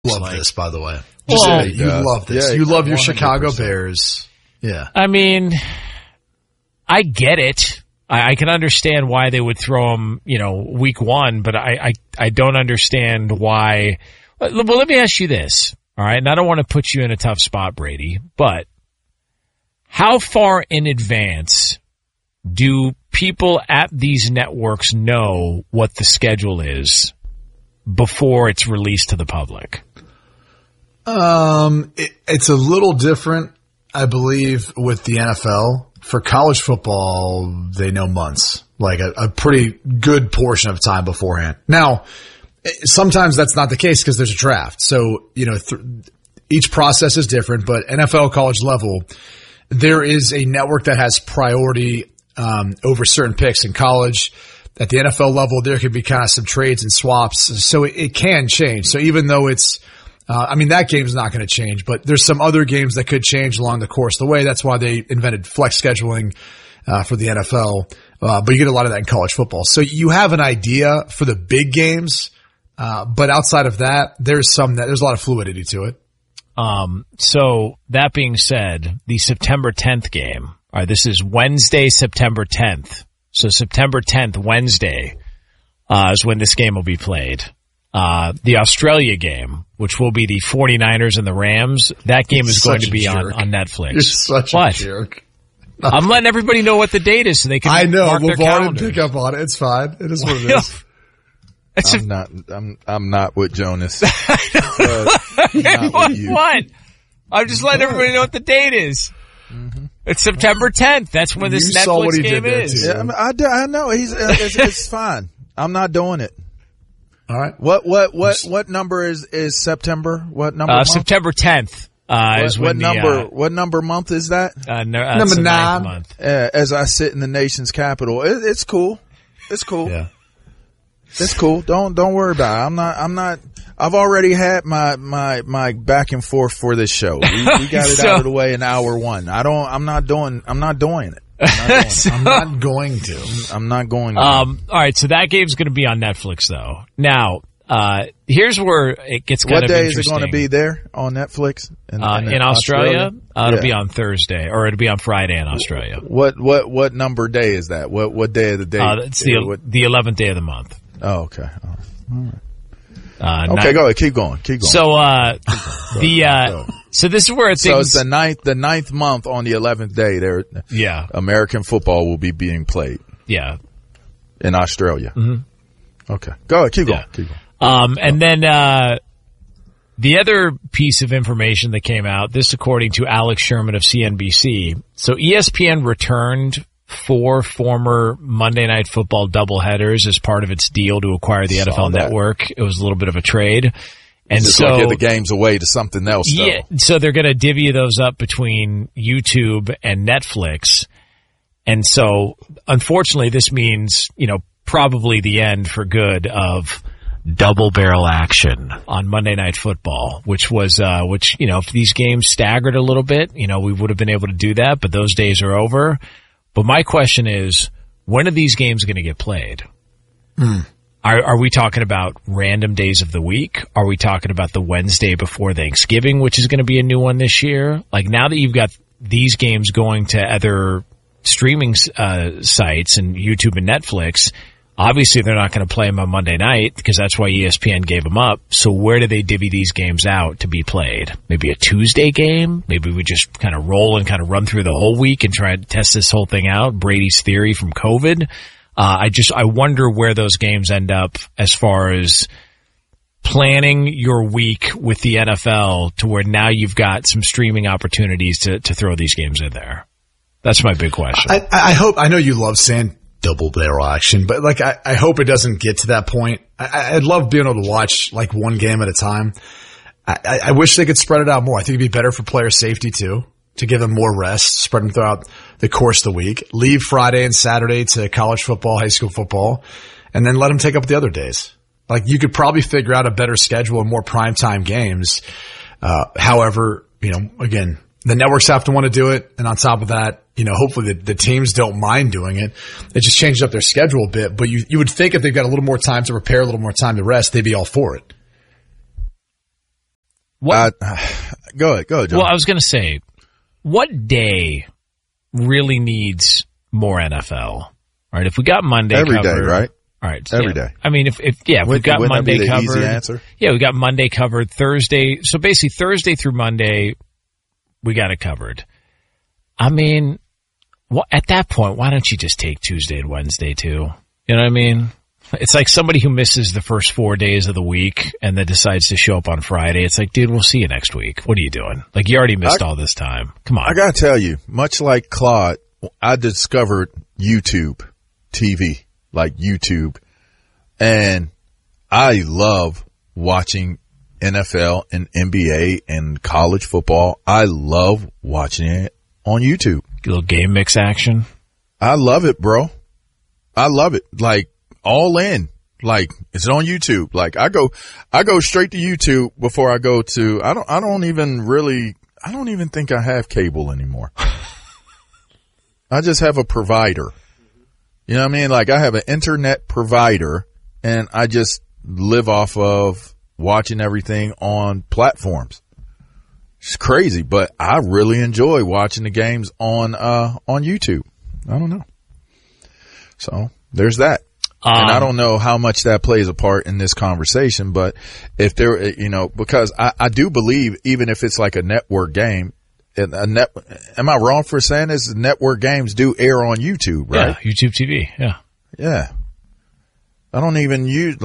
love this, by the way. Well, you love this. Yeah, you love your 100%. Chicago Bears. Yeah. I mean, I get it. I can understand why they would throw him, week one, but I don't understand why. Well, let me ask you this, all right? And I don't want to put you in a tough spot, Brady, but how far in advance do people at these networks know what the schedule is before it's released to the public? It's a little different, I believe, with the NFL. For college football, they know months, like a pretty good portion of time beforehand. Now, sometimes that's not the case because there's a draft. So, each process is different, but NFL college level, there is a network that has priority over certain picks in college. At the NFL level, there could be kind of some trades and swaps. So it can change. So even though it's that game's not going to change, but there's some other games that could change along the course of the way. That's why they invented flex scheduling for the NFL. But you get a lot of that in college football. So you have an idea for the big games, but outside of that, there's a lot of fluidity to it. So that being said, the September 10th game, all right, this is Wednesday, September 10th. So September 10th, Wednesday, is when this game will be played. The Australia game, which will be the 49ers and the Rams, that game is going to be on Netflix. You're such a jerk. I'm letting everybody know what the date is so they can mark their calendars. Pick up on it. It's fine. It is what it is. I'm not with Jonas. What? I'm just letting everybody know what the date is. Mm-hmm. It's September 10th. That's when this Netflix game is. Yeah, I know. It's fine. I'm not doing it. All right. What number is September? What number? September 10th. Is when what number month is that? Number 9 month. As I sit in the nation's capital, it's cool. It's cool. Yeah. It's cool. Don't worry about it. I'm not. I've already had my back and forth for this show. We got it out of the way in hour one. I'm not doing it. I'm not going to. I'm not going to. All right. So that game's going to be on Netflix though. Now, here's where it gets kind of interesting. What day is it going to be there on Netflix? In Australia? It'll be on Thursday, or it'll be on Friday in Australia. What number day is that? What day of the day? It's the 11th day of the month. Oh, okay. Oh, all right. Okay, go ahead. Keep going. So, so this is where things. So it's the ninth month on the 11th day. There, American football will be being played. Yeah, in Australia. Mm-hmm. Okay, go ahead. Keep going. And then the other piece of information that came out. This, according to Alex Sherman of CNBC. So ESPN returned 4 former Monday Night Football doubleheaders as part of its deal to acquire the NFL Network. It was a little bit of a trade. And so give the games away to something else, though. Yeah, so they're going to divvy those up between YouTube and Netflix. And so, unfortunately, this means, probably the end for good of double barrel action on Monday Night Football, which if these games staggered a little bit, we would have been able to do that, but those days are over. But my question is, when are these games going to get played? Are we talking about random days of the week? Are we talking about the Wednesday before Thanksgiving, which is going to be a new one this year? Like, now that you've got these games going to other streaming sites and YouTube and Netflix, obviously they're not going to play them on Monday night because that's why ESPN gave them up. So where do they divvy these games out to be played? Maybe a Tuesday game? Maybe we just kind of roll and kind of run through the whole week and try to test this whole thing out. Brady's theory from COVID. I wonder where those games end up as far as planning your week with the NFL to where now you've got some streaming opportunities to throw these games in there. That's my big question. I know you love saying double barrel action, but I hope it doesn't get to that point. I'd love being able to watch like one game at a time. I wish they could spread it out more. I think it'd be better for player safety too, to give them more rest, spread them throughout the course of the week. Leave Friday and Saturday to college football, high school football, and then let them take up the other days. Like, you could probably figure out a better schedule and more primetime games. However, again, the networks have to want to do it. And on top of that, hopefully the teams don't mind doing it. It just changes up their schedule a bit. But you would think if they've got a little more time to prepare, a little more time to rest, they'd be all for it. What? Go ahead, John. Well, I was going to say, what day really needs more NFL? All right, if we got Monday every covered, day, right? All right, every day. I mean, if we've got Monday covered, easy answer? Yeah, we got Monday covered. Thursday, so basically Thursday through Monday, we got it covered. I mean, at that point, why don't you just take Tuesday and Wednesday too? You know what I mean? It's like somebody who misses the first 4 days of the week and then decides to show up on Friday. It's like, dude, we'll see you next week. What are you doing? Like, you already missed all this time. Come on. I gotta tell you, much like Claude, I discovered YouTube TV, like YouTube, and I love watching NFL and NBA and college football. I love watching it on YouTube. A little game mix action. I love it, bro. I love it. Like, all in. Like, it's on YouTube. Like, I go straight to YouTube before I go to, I don't even think I have cable anymore. I just have a provider. You know what I mean? Like, I have an internet provider and I just live off of watching everything on platforms. It's crazy, but I really enjoy watching the games on YouTube. I don't know. So there's that. And I don't know how much that plays a part in this conversation, but if there, because I do believe even if it's like a network game, am I wrong for saying this? Network games do air on YouTube, right? Yeah, YouTube TV. Yeah. Yeah. I don't even use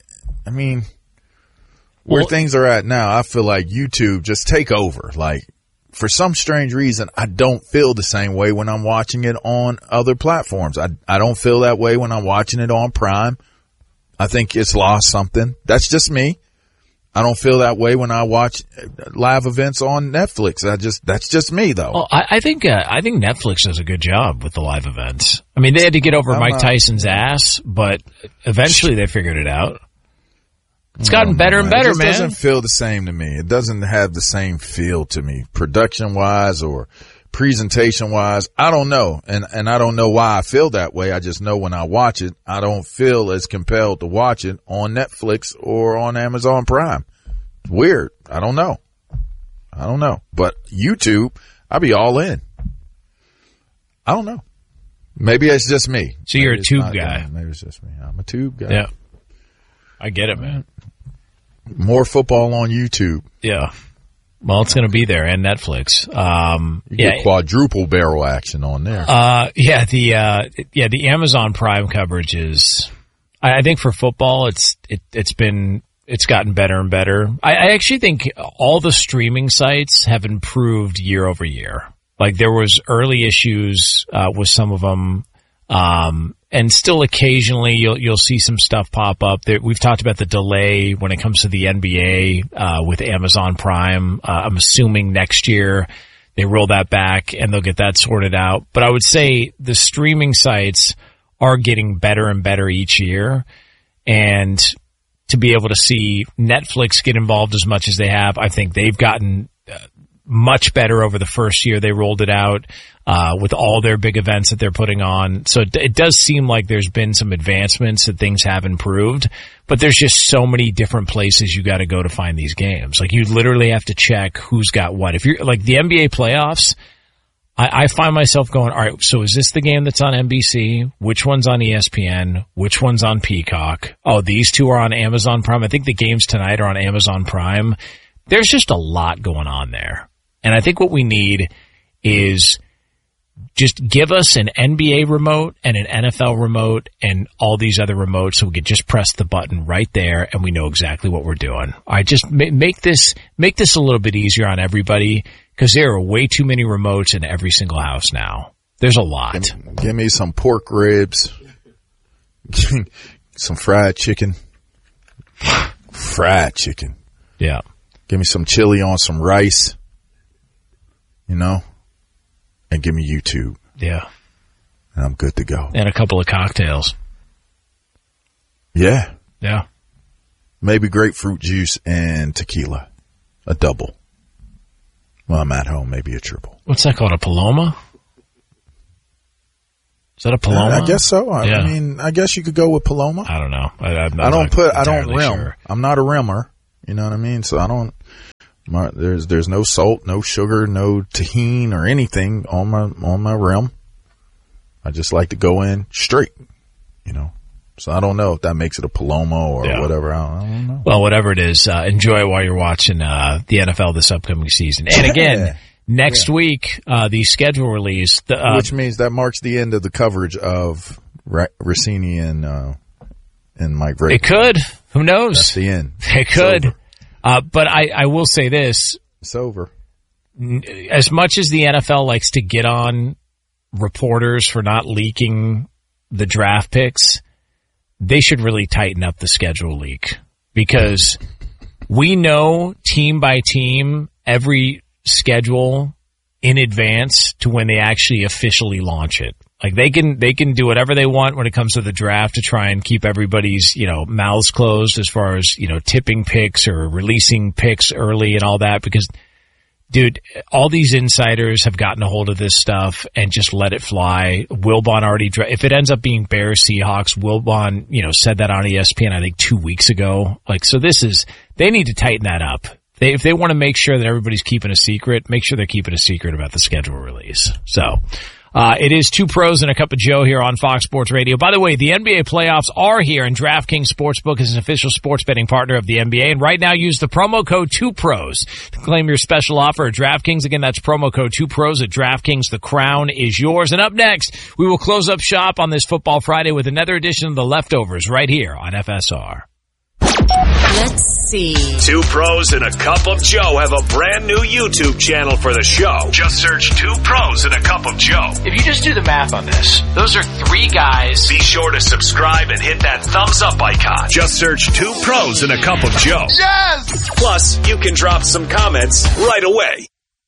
where things are at now, I feel like YouTube just take over. Like, for some strange reason, I don't feel the same way when I'm watching it on other platforms. I don't feel that way when I'm watching it on Prime. I think it's lost something. That's just me. I don't feel that way when I watch live events on Netflix. That's just me though. Well, I think Netflix does a good job with the live events. I mean, they had to get over Mike Tyson's ass, but eventually they figured it out. It's gotten better and better, man. It doesn't feel the same to me. It doesn't have the same feel to me, production-wise or presentation-wise. I don't know, and I don't know why I feel that way. I just know when I watch it, I don't feel as compelled to watch it on Netflix or on Amazon Prime. It's weird. I don't know. But YouTube, I'll be all in. I don't know. Maybe it's just me. So you're a tube guy. Maybe it's just me. I'm a tube guy. Yeah. I get it, man. More football on YouTube. Yeah. Well, it's going to be there and Netflix. You get quadruple barrel action on there. The Amazon Prime coverage is, I think for football, it's gotten better and better. I actually think all the streaming sites have improved year over year. Like, there was early issues, with some of them. And still occasionally you'll see some stuff pop up. We've talked about the delay when it comes to the NBA, with Amazon Prime. I'm assuming next year they roll that back and they'll get that sorted out. But I would say the streaming sites are getting better and better each year. And to be able to see Netflix get involved as much as they have, I think they've gotten much better over the first year they rolled it out, with all their big events that they're putting on. So it does seem like there's been some advancements and things have improved, but there's just so many different places you got to go to find these games. Like, you literally have to check who's got what. If you're like the NBA playoffs, I find myself going, all right, so is this the game that's on NBC? Which one's on ESPN? Which one's on Peacock? Oh, these two are on Amazon Prime. I think the games tonight are on Amazon Prime. There's just a lot going on there. And I think what we need is just give us an NBA remote and an NFL remote and all these other remotes so we could just press the button right there and we know exactly what we're doing. All right, just make this a little bit easier on everybody, because there are way too many remotes in every single house now. There's a lot. Give me some pork ribs, some fried chicken. Fried chicken. Yeah. Give me some chili on some rice. And give me YouTube. Yeah. And I'm good to go. And a couple of cocktails. Yeah. Yeah. Maybe grapefruit juice and tequila. A double. Well, I'm at home, maybe a triple. What's that called? A Paloma? Is that a Paloma? I guess so. I mean, I guess you could go with Paloma. I don't know. I don't rim. Sure. I'm not a rimmer. You know what I mean? So I don't. There's no salt, no sugar, no tahini or anything on my rim. I just like to go in straight, So I don't know if that makes it a Paloma or whatever. I don't know. Well, whatever it is, enjoy it while you're watching the NFL this upcoming season. And again, next week, the schedule release. Which means that marks the end of the coverage of Rossini and Mike Vrabel. It could. Who knows? That's the end. It could. But I will say this. It's over. As much as the NFL likes to get on reporters for not leaking the draft picks, they should really tighten up the schedule leak, because we know team by team every schedule in advance to when they actually officially launch it. Like they can do whatever they want when it comes to the draft to try and keep everybody's, mouths closed as far as, tipping picks or releasing picks early and all that, because dude, all these insiders have gotten a hold of this stuff and just let it fly. Wilbon already, if it ends up being Bears Seahawks, Wilbon, said that on ESPN, I think 2 weeks ago. So they need to tighten that up. If they want to make sure that everybody's keeping a secret, make sure they're keeping a secret about the schedule release. So, it is Two Pros and a Cup of Joe here on Fox Sports Radio. By the way, the NBA playoffs are here, and DraftKings Sportsbook is an official sports betting partner of the NBA. And right now, use the promo code 2Pros to claim your special offer at DraftKings. Again, that's promo code 2Pros at DraftKings. The crown is yours. And up next, we will close up shop on this Football Friday with another edition of The Leftovers right here on FSR. Let's see. Two Pros and a Cup of Joe have a brand new YouTube channel for the show. Just search Two Pros and a Cup of Joe. If you just do the math on this, those are three guys. Be sure to subscribe and hit that thumbs up icon. Just search Two Pros and a Cup of Joe. Yes! Plus, you can drop some comments right away.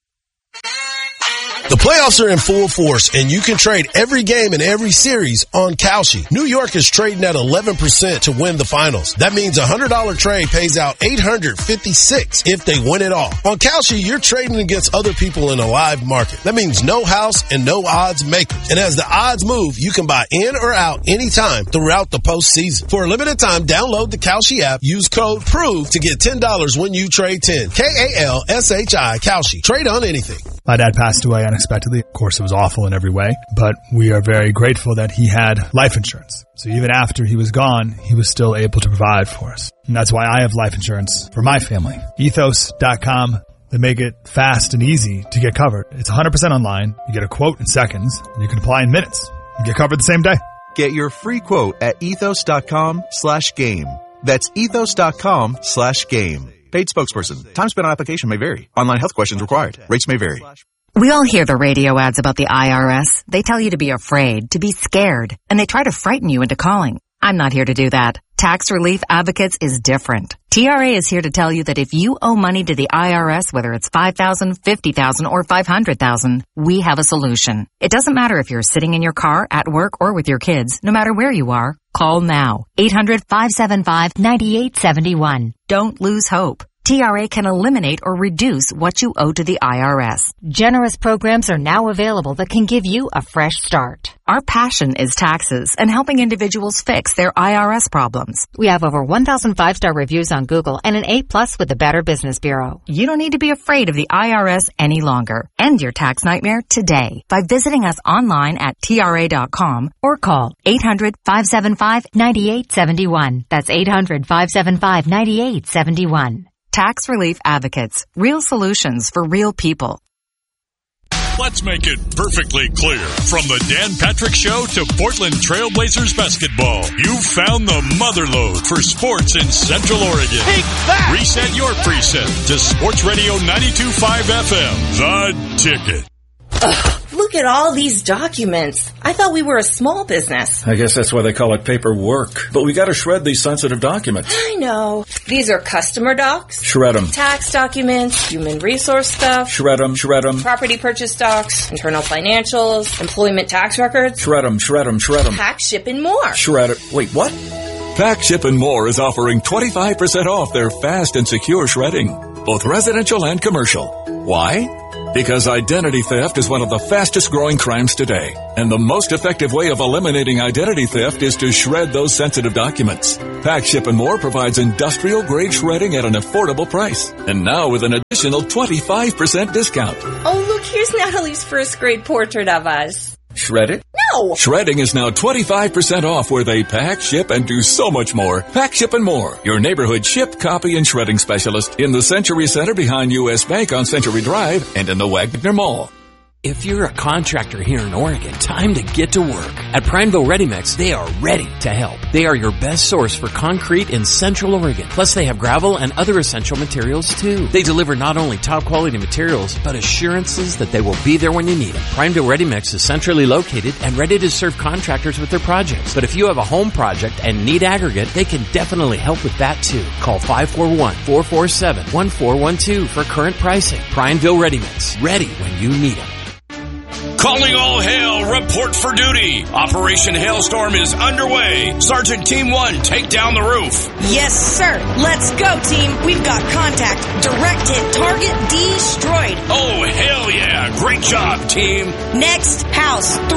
The playoffs are in full force, and you can trade every game and every series on Kalshi. New York is trading at 11% to win the finals. That means a $100 trade pays out $856 if they win it all. On Kalshi, you're trading against other people in a live market. That means no house and no odds makers. And as the odds move, you can buy in or out anytime throughout the postseason. For a limited time, download the Kalshi app. Use code PROVE to get $10 when you trade 10. Kalshi, Kalshi. Trade on anything. My dad passed away unexpectedly. Of course, it was awful in every way, but we are very grateful that he had life insurance. So even after he was gone, he was still able to provide for us. And that's why I have life insurance for my family. Ethos.com. They make it fast and easy to get covered. It's 100% online. You get a quote in seconds, and you can apply in minutes. You get covered the same day. Get your free quote at ethos.com/game. That's ethos.com/game. Paid spokesperson. Time spent on application may vary. Online health questions required. Rates may vary. We all hear the radio ads about the IRS. They tell you to be afraid, to be scared, and they try to frighten you into calling. I'm not here to do that. Tax Relief Advocates is different. TRA is here to tell you that if you owe money to the IRS, whether it's $5,000, $50,000, or $500,000, we have a solution. It doesn't matter if you're sitting in your car, at work, or with your kids. No matter where you are, call now. 800-575-9871. Don't lose hope. TRA can eliminate or reduce what you owe to the IRS. Generous programs are now available that can give you a fresh start. Our passion is taxes and helping individuals fix their IRS problems. We have over 1,000 5-star reviews on Google and an A+ with the Better Business Bureau. You don't need to be afraid of the IRS any longer. End your tax nightmare today by visiting us online at TRA.com or call 800-575-9871. That's 800-575-9871. Tax Relief Advocates. Real solutions for real people. Let's make it perfectly clear. From the Dan Patrick Show to Portland Trailblazers basketball, you found the motherlode for sports in Central Oregon. Take that! Reset your preset to Sports Radio 92.5 FM. The Ticket. Look at all these documents. I thought we were a small business. I guess that's why they call it paperwork. But we gotta shred these sensitive documents. I know. These are customer docs. Shred them. Tax documents, human resource stuff. Shred them, shred them. Property purchase docs, internal financials, employment tax records. Shred them, shred them, shred them. Tax, ship, and more. Shred it. Wait, what? Tax, Ship & More is offering 25% off their fast and secure shredding, both residential and commercial. Why? Because identity theft is one of the fastest growing crimes today. And the most effective way of eliminating identity theft is to shred those sensitive documents. Pack, Ship, and More provides industrial-grade shredding at an affordable price. And now with an additional 25% discount. Oh, look, here's Natalie's first grade portrait of us. Shred it? No! Shredding is now 25% off where they pack, ship, and do so much more. Pack, Ship, and More. Your neighborhood ship, copy, and shredding specialist in the Century Center behind U.S. Bank on Century Drive and in the Wagner Mall. If you're a contractor here in Oregon, time to get to work. At Prineville Ready Mix, they are ready to help. They are your best source for concrete in Central Oregon. Plus, they have gravel and other essential materials, too. They deliver not only top-quality materials, but assurances that they will be there when you need them. Prineville Ready Mix is centrally located and ready to serve contractors with their projects. But if you have a home project and need aggregate, they can definitely help with that, too. Call 541-447-1412 for current pricing. Prineville Ready Mix. Ready when you need them. Calling all hail, report for duty. Operation Hailstorm is underway. Sergeant Team 1, take down the roof. Yes, sir. Let's go, team. We've got contact. Direct hit target destroyed. Oh, hell yeah. Great job, team. Next house. 3, 2,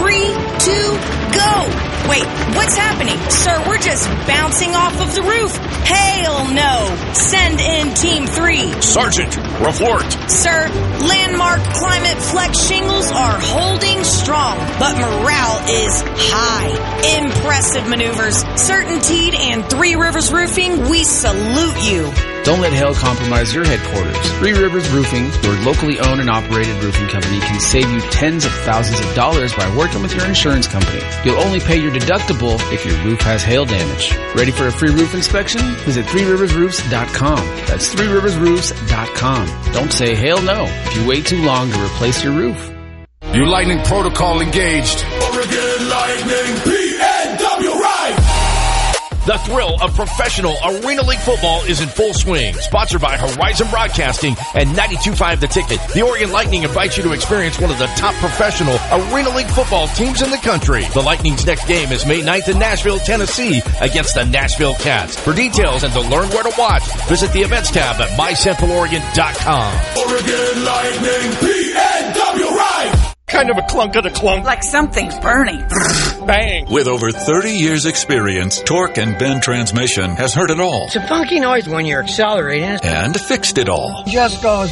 go. Wait, what's happening? Sir, we're just bouncing off of the roof. Hell no. Send in Team 3. Sergeant, report. Sir, landmark climate flex shingles are holding strong, but morale is high. Impressive maneuvers. Certainteed and Three Rivers Roofing, we salute you. Don't let hail compromise your headquarters. Three Rivers Roofing, your locally owned and operated roofing company, can save you tens of thousands of dollars by working with your insurance company. You'll only pay your deductible if your roof has hail damage. Ready for a free roof inspection? Visit threeriversroofs.com. That's threeriversroofs.com. Don't say hail no if you wait too long to replace your roof. New Lightning protocol engaged. Oregon Lightning PNW Ride. The thrill of professional Arena League football is in full swing. Sponsored by Horizon Broadcasting and 92.5 The Ticket. The Oregon Lightning invites you to experience one of the top professional Arena League football teams in the country. The Lightning's next game is May 9th in Nashville, Tennessee against the Nashville Cats. For details and to learn where to watch, visit the events tab at mycentraloregon.com. Oregon Lightning PNW Ride. Kind of a clunk of the clunk. Like something's burning. Bang. With over 30 years experience, Torque and Bend Transmission has heard it all. It's a funky noise when you're accelerating. And fixed it all. Just goes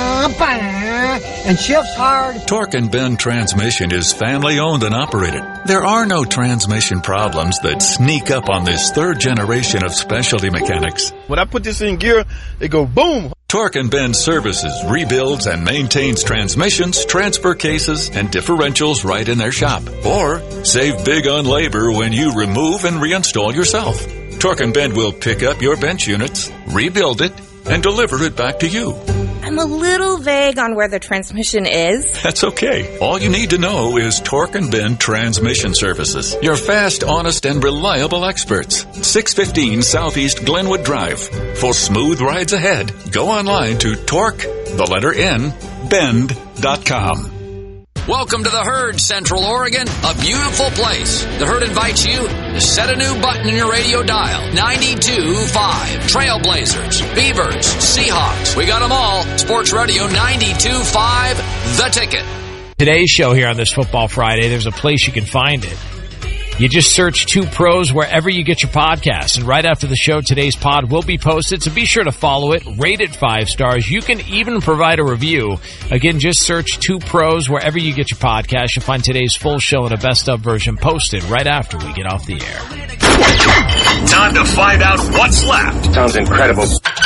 and shifts hard. Torque and Bend Transmission is family owned and operated. There are no transmission problems that sneak up on this third generation of specialty mechanics. When I put this in gear, it go boom. Torque and Bend services, rebuilds, and maintains transmissions, transfer cases, and differentials right in their shop. Or save big on labor when you remove and reinstall yourself. Torque and Bend will pick up your bench units, rebuild it, and deliver it back to you. I'm a little vague on where the transmission is. That's okay. All you need to know is Torque and Bend Transmission Services. Your fast, honest, and reliable experts. 615 Southeast Glenwood Drive. For smooth rides ahead, go online to bend.com. Welcome to the Herd, Central Oregon, a beautiful place. The Herd invites you to set a new button in your radio dial. 92.5. Trailblazers, Beavers, Seahawks. We got them all. Sports Radio 92.5, The Ticket. Today's show here on this Football Friday, there's a place you can find it. You just search Two Pros wherever you get your podcasts. And right after the show, today's pod will be posted. So be sure to follow it, rate it 5 stars. You can even provide a review. Again, just search Two Pros wherever you get your podcast. You'll find today's full show in a best of version posted right after we get off the air. Time to find out what's left. Sounds incredible.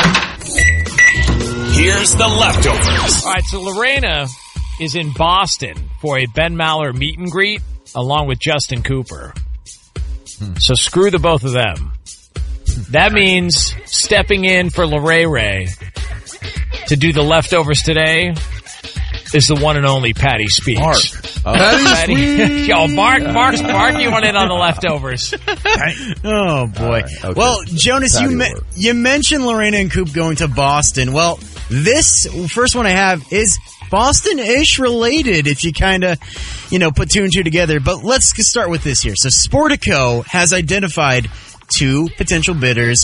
Here's the leftovers. All right, so Lorena is in Boston for a Ben Maller meet and greet along with Justin Cooper. So screw the both of them. That means stepping in for Ray to do the leftovers today is the one and only Patty Speaks. Mark. Patty. Yo, Mark, you want in on the leftovers. Oh, boy. Right, okay. Well, Jonas, you mentioned Lorena and Coop going to Boston. Well, this first one I have is Boston-ish related if you kind of, put 2 and 2 together. But let's start with this here. So Sportico has identified 2 potential bidders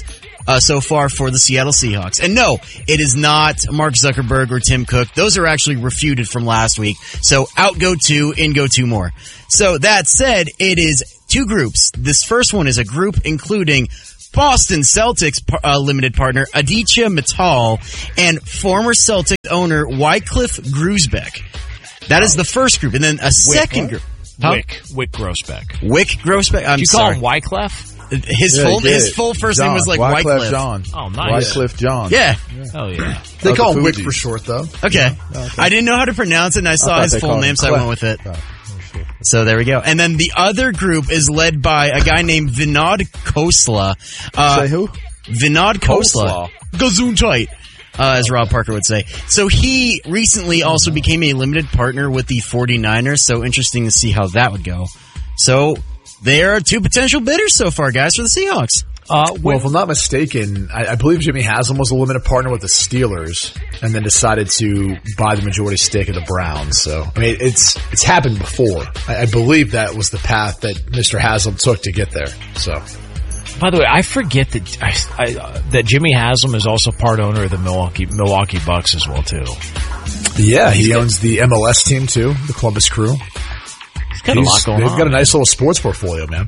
so far for the Seattle Seahawks. And no, it is not Mark Zuckerberg or Tim Cook. Those are actually refuted from last week. So out go 2, in go 2 more. So that said, it is 2 groups. This first one is a group including Boston Celtics limited partner Aditya Mittal and former Celtics owner Wycliffe Grousbeck. That is the first group. And then a second group. Huh? Wick Grousbeck. Wick Grousbeck? Did you call him Wycliffe? His full first name was like Wycliffe. John. Oh, nice. Wycliffe John. Yeah. Oh, yeah. They call him Wick for short, though. Okay. I didn't know how to pronounce it, and I saw his full name, so I went with it. So there we go. And then the other group is led by a guy named Vinod Khosla. Say who? Vinod Khosla. Gesundheit, as Rob Parker would say. So he recently also became a limited partner with the 49ers, so interesting to see how that would go. So there are 2 potential bidders so far, guys, for the Seahawks. Well, if I'm not mistaken, I believe Jimmy Haslam was a limited partner with the Steelers and then decided to buy the majority stake of the Browns. So, I mean, it's happened before. I believe that was the path that Mr. Haslam took to get there. So, by the way, I forget that that Jimmy Haslam is also part owner of the Milwaukee Bucks as well, too. Yeah, he owns the MLS team, too, the Columbus Crew. He's got a lot going on. They've got a nice little sports portfolio, man.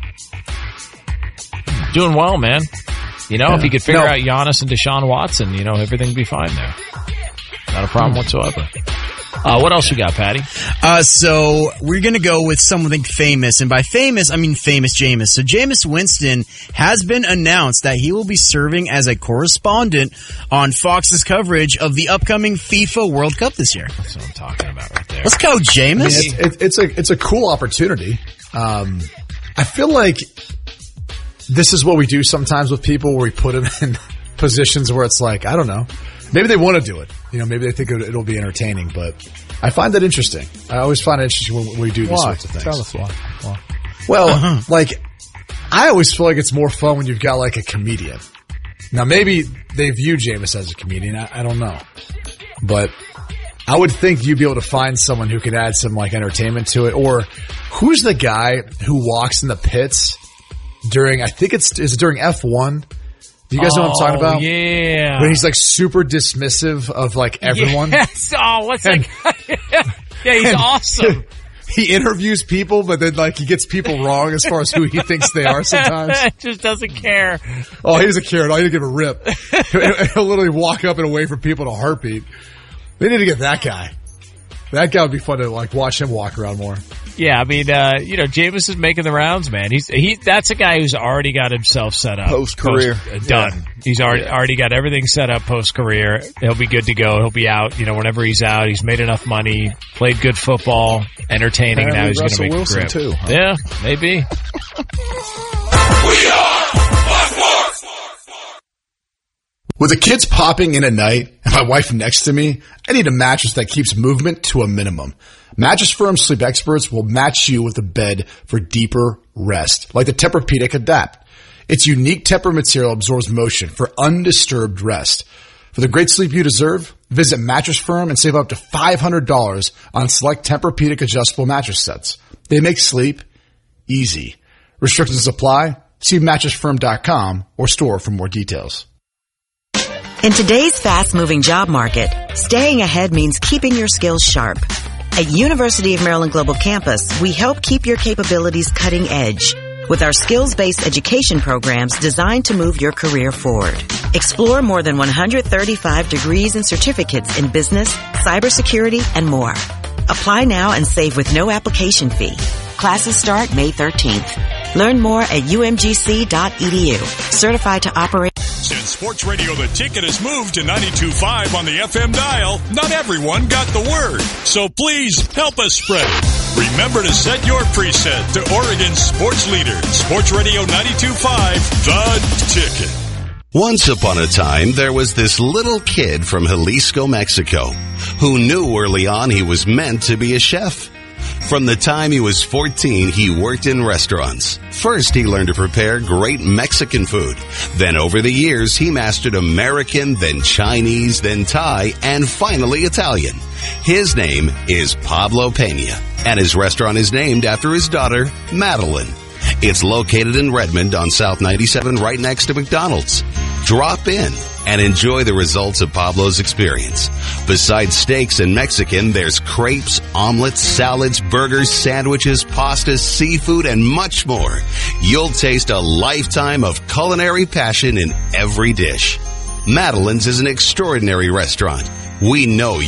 Doing well, man. You know, if you could figure out Giannis and Deshaun Watson, you know, everything would be fine there. Not a problem whatsoever. What else we got, Patty? So we're going to go with something famous. And by famous, I mean famous Jameis. So Jameis Winston has been announced that he will be serving as a correspondent on Fox's coverage of the upcoming FIFA World Cup this year. That's what I'm talking about right there. Let's go, Jameis. I mean, it's a cool opportunity. I feel like this is what we do sometimes with people where we put them in positions where it's like, I don't know. Maybe they want to do it. You know, maybe they think it'll be entertaining, but I find that interesting. I always find it interesting when we do these sorts of things. Tell us why. Well, like, I always feel like it's more fun when you've got like a comedian. Now, maybe they view Jameis as a comedian. I don't know. But I would think you'd be able to find someone who could add some like entertainment to it. Or who's the guy who walks in the pits during, I think is it during F1? Do you guys know what I'm talking about? Yeah. When he's like super dismissive of like everyone. Yes. Oh, what's that guy? Yeah, he's awesome. He interviews people, but then like he gets people wrong as far as who he thinks they are sometimes. Just doesn't care. Oh, he doesn't care at all. He doesn't give a rip. He'll literally walk up and away from people in a heartbeat. They need to get that guy. That guy would be fun to like watch him walk around more. Yeah, I mean, you know, Jameis is making the rounds, man. That's a guy who's already got himself set up. Post-career. Done. Yeah. He's already got everything set up post-career. He'll be good to go. He'll be out, you know, whenever he's out. He's made enough money, played good football, entertaining. Apparently now he's going to make Wilson a grip. Too, huh? Yeah, maybe. We are Blackmore. With the kids popping in at night and my wife next to me, I need a mattress that keeps movement to a minimum. Mattress Firm sleep experts will match you with a bed for deeper rest, like the Tempur-Pedic Adapt. Its unique Tempur material absorbs motion for undisturbed rest. For the great sleep you deserve, visit Mattress Firm and save up to $500 on select Tempur-Pedic adjustable mattress sets. They make sleep easy. Restrictions apply. See mattressfirm.com or store for more details. In today's fast-moving job market, staying ahead means keeping your skills sharp. At University of Maryland Global Campus, we help keep your capabilities cutting edge with our skills-based education programs designed to move your career forward. Explore more than 135 degrees and certificates in business, cybersecurity, and more. Apply now and save with no application fee. Classes start May 13th. Learn more at umgc.edu. Certified to operate. Since Sports Radio The Ticket has moved to 92.5 on the FM dial, not everyone got the word. So please help us spread it. Remember to set your preset to Oregon's sports leader, Sports Radio 92.5, The Ticket. Once upon a time, there was this little kid from Jalisco, Mexico, who knew early on he was meant to be a chef. From the time he was 14, he worked in restaurants. First, he learned to prepare great Mexican food. Then over the years, he mastered American, then Chinese, then Thai, and finally Italian. His name is Pablo Pena, and his restaurant is named after his daughter, Madeline. It's located in Redmond on South 97, right next to McDonald's. Drop in and enjoy the results of Pablo's experience. Besides steaks and Mexican, there's crepes, omelets, salads, burgers, sandwiches, pastas, seafood, and much more. You'll taste a lifetime of culinary passion in every dish. Madeline's is an extraordinary restaurant. We know